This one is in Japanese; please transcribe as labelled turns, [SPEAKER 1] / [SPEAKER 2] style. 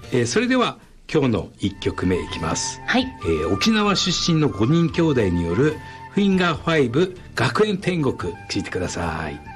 [SPEAKER 1] それでは今日の1曲目いきます。
[SPEAKER 2] はい。
[SPEAKER 1] 沖縄出身の5人兄弟によるフィンガー5学園天国、聴いてください。